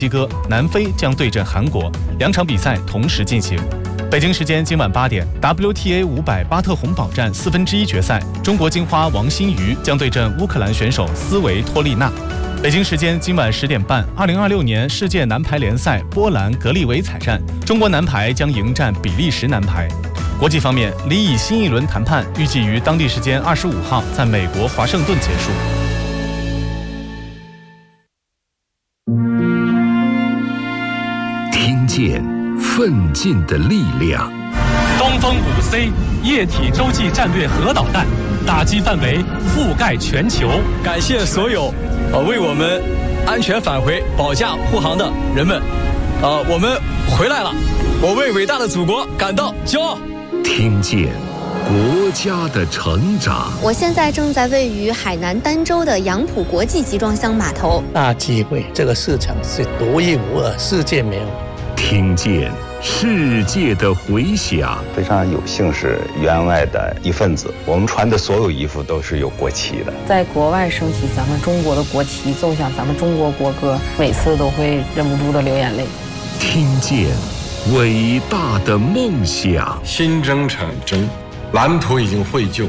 西哥，南非将对阵韩国，2场比赛同时进行。北京时间今晚8点 ，WTA 500巴特洪堡站1/4决赛，中国金花王欣瑜将对阵乌克兰选手斯维托利娜。北京时间今晚10点半，2026年世界男排联赛波兰格利维采站，中国男排将迎战比利时男排。国际方面，离异新一轮谈判预计于当地时间25号在美国华盛顿结束。 听见奋进的力量。 东风5C 液体洲际战略核导弹，打击范围覆盖全球。 感谢所有为我们安全返回保驾护航的人们。我们回来了，我为伟大的祖国感到骄傲。 听见国家的成长。 我现在正在位于海南儋州的杨浦国际集装箱码头。 大机会，这个市场是独一无二，世界没有。 听见世界的回响。 非常有幸是员外的一份子，我们穿的所有衣服都是有国旗的。 在国外升起咱们中国的国旗，奏响咱们中国国歌，每次都会忍不住的流眼泪。 听见伟大的梦想。 新征程真，蓝图已经绘就，